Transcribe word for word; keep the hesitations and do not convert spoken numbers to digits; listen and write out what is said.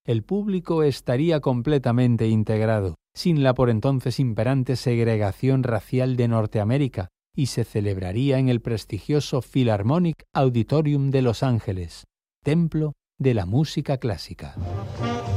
el público estaría completamente integrado, sin la por entonces imperante segregación racial de Norteamérica, y se celebraría en el prestigioso Philharmonic Auditorium de Los Ángeles, templo de la música clásica.